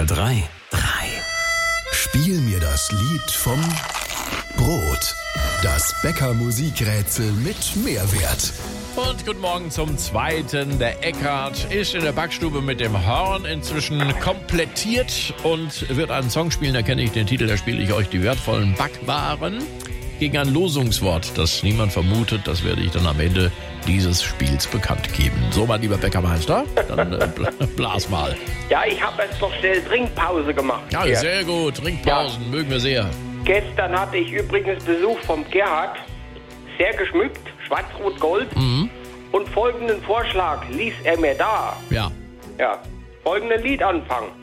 SWR 3. Spiel mir das Lied vom Brot. Das Bäcker-Musikrätsel mit Mehrwert. Und guten Morgen zum zweiten. Der Eckhard ist in der Backstube mit dem Horn inzwischen komplettiert und wird einen Song spielen. Da kenne ich den Titel, da spiele ich euch die wertvollen Backwaren gegen ein Losungswort, das niemand vermutet. Das werde ich dann am Ende dieses Spiels bekannt geben. So, mein lieber Bäckermeister, dann blas mal. Ja, ich habe jetzt noch schnell Trinkpause gemacht. Ja, hier. sehr gut. Trinkpausen, mögen wir sehr. Gestern hatte ich übrigens Besuch vom Gerhard. Sehr geschmückt, schwarz-rot-gold. Und folgenden Vorschlag ließ er mir da. Ja. Ja, folgenden Lied anfangen.